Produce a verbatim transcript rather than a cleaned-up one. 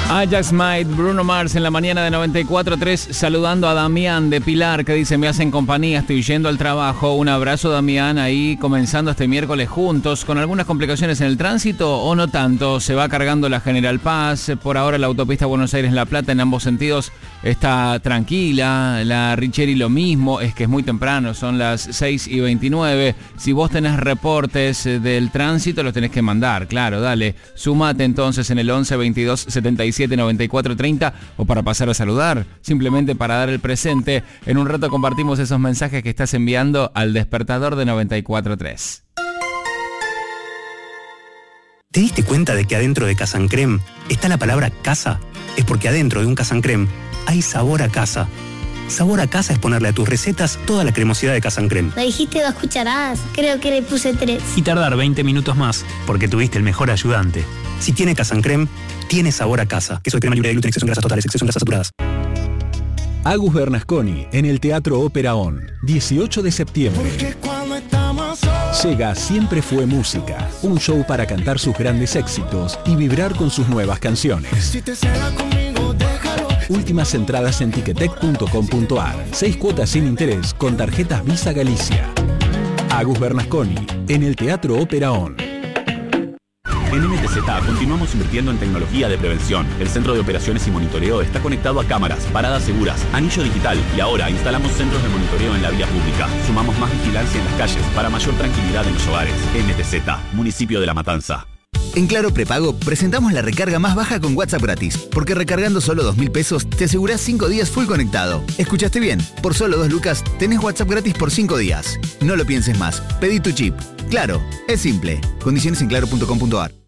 Ajax Might, Bruno Mars en la mañana de noventa y cuatro punto tres, saludando a Damián de Pilar, que dice: me hacen compañía, estoy yendo al trabajo. Un abrazo, Damián, ahí comenzando este miércoles juntos, con algunas complicaciones en el tránsito o no tanto. Se va cargando la General Paz, por ahora la autopista Buenos Aires-La Plata en ambos sentidos está tranquila, la Richeri lo mismo, es que es muy temprano, son las seis y veintinueve. Si vos tenés reportes del tránsito, los tenés que mandar, claro, dale, sumate entonces en el once veintidós setenta y siete noventa y cuatro treinta, o para pasar a saludar, simplemente para dar el presente. En un rato compartimos esos mensajes que estás enviando al despertador de noventa y cuatro punto tres. ¿Te diste cuenta de que adentro de Casa Creme está la palabra casa? Es porque adentro de un Casa Creme hay sabor a casa. Sabor a casa es ponerle a tus recetas toda la cremosidad de Casa Creme. Me dijiste dos cucharadas, creo que le puse tres. Y tardar veinte minutos más, porque tuviste el mejor ayudante. Si tiene Casa Creme, tiene sabor a casa. Queso de crema libre de gluten, exceso en grasas totales, exceso en grasas saturadas. Agus Bernasconi en el Teatro Ópera On, dieciocho de septiembre. Llega Siempre Fue Música, un show para cantar sus grandes éxitos y vibrar con sus nuevas canciones. Últimas entradas en ticketek punto com punto ar. Seis cuotas sin interés con tarjetas Visa Galicia. Agus Bernasconi en el Teatro Ópera On. En N T Z continuamos invirtiendo en tecnología de prevención. El centro de operaciones y monitoreo está conectado a cámaras, paradas seguras, anillo digital y ahora instalamos centros de monitoreo en la vía pública. Sumamos más vigilancia en las calles para mayor tranquilidad en los hogares. N T Z, municipio de La Matanza. En Claro Prepago presentamos la recarga más baja con WhatsApp gratis, porque recargando solo dos mil pesos te asegurás cinco días full conectado. ¿Escuchaste bien? Por solo dos lucas tenés WhatsApp gratis por cinco días. No lo pienses más, pedí tu chip. Claro, es simple. Condiciones en claro punto com punto ar.